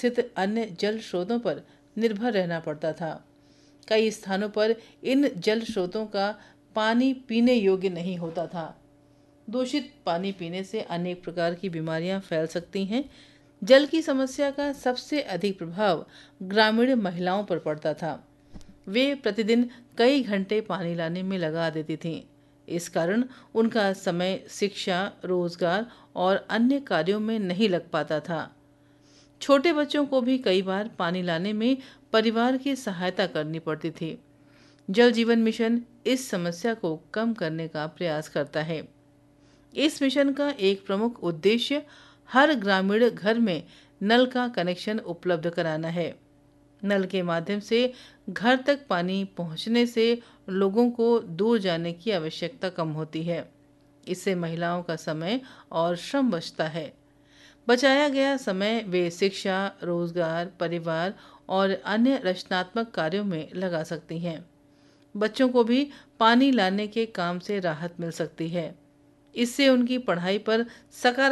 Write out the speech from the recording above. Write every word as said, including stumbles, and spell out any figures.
स्थित अन्य जल स्रोतों पर निर्भर रहना पड़ता था। कई स्थानों पर इन जल स्रोतों का पानी पीने योग्य नहीं होता था। दूषित पानी पीने से अनेक प्रकार की बीमारियां फैल सकती हैं। जल की समस्या का सबसे अधिक प्रभाव ग्रामीण महिलाओं पर पड़ता था। वे प्रतिदिन कई घंटे पानी लाने में लगा देती थीं। इस कारण उनका समय शिक्षा, रोजगार और अन्य कार्यों में नहीं लग पाता था। छोटे बच्चों को भी कई बार पानी लाने में परिवार की सहायता करनी पड़ती थी। जल जीवन मिशन इस समस्या को कम करने का प्रयास करता है। इस मिशन का एक प्रमुख उद्देश्य हर ग्रामीण घर में नल का कनेक्शन उपलब्ध कराना है। नल के माध्यम से घर तक पानी पहुंचने से लोगों को दूर जाने की आवश्यकता कम होती है। इससे महिलाओं का समय और श्रम बचता है। बचाया गया समय वे शिक्षा, रोजगार, परिवार और अन्य रचनात्मक कार्यों में लगा सकती हैं। बच्चों को भी पानी लाने के काम से राहत मिल सकती है। इससे उनकी पढ़ाई पर सकारात्मक